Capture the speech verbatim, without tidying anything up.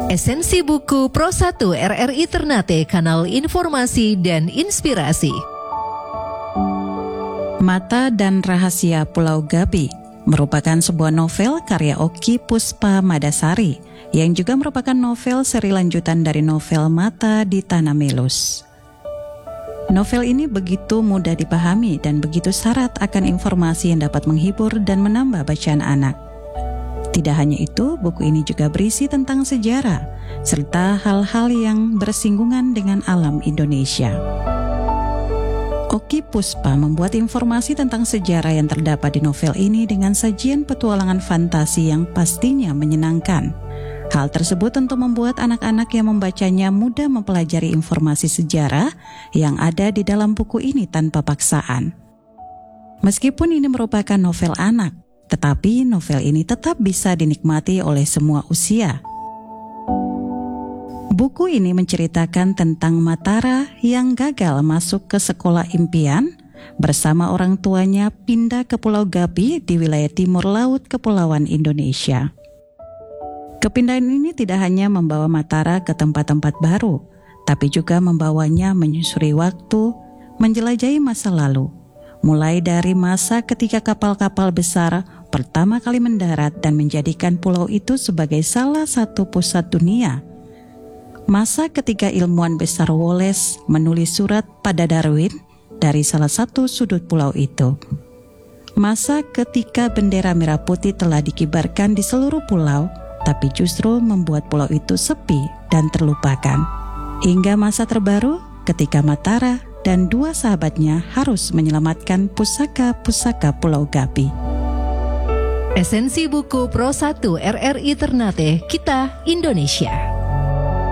Esensi buku Pro satu R R I Ternate, kanal informasi dan inspirasi. Mata dan Rahasia Pulau Gabi merupakan sebuah novel karya Oki Puspa Madasari yang juga merupakan novel seri lanjutan dari novel Mata di Tanah Melus. Novel ini begitu mudah dipahami dan begitu syarat akan informasi yang dapat menghibur dan menambah bacaan anak. Tidak hanya itu, buku ini juga berisi tentang sejarah serta hal-hal yang bersinggungan dengan alam Indonesia. Oki Puspa membuat informasi tentang sejarah yang terdapat di novel ini dengan sajian petualangan fantasi yang pastinya menyenangkan. Hal tersebut tentu membuat anak-anak yang membacanya mudah mempelajari informasi sejarah yang ada di dalam buku ini tanpa paksaan. Meskipun ini merupakan novel anak, tetapi novel ini tetap bisa dinikmati oleh semua usia. Buku ini menceritakan tentang Matara yang gagal masuk ke sekolah impian bersama orang tuanya pindah ke Pulau Gabi di wilayah timur laut Kepulauan Indonesia. Kepindahan ini tidak hanya membawa Matara ke tempat-tempat baru, tapi juga membawanya menyusuri waktu, menjelajahi masa lalu, mulai dari masa ketika kapal-kapal besar pertama kali mendarat dan menjadikan pulau itu sebagai salah satu pusat dunia. Masa ketika ilmuwan besar Wallace menulis surat pada Darwin dari salah satu sudut pulau itu. Masa ketika bendera merah putih telah dikibarkan di seluruh pulau, tapi justru membuat pulau itu sepi dan terlupakan. Hingga masa terbaru ketika Matara dan dua sahabatnya harus menyelamatkan pusaka-pusaka Pulau Gabi. Esensi buku Pro satu R R I Ternate, kita Indonesia.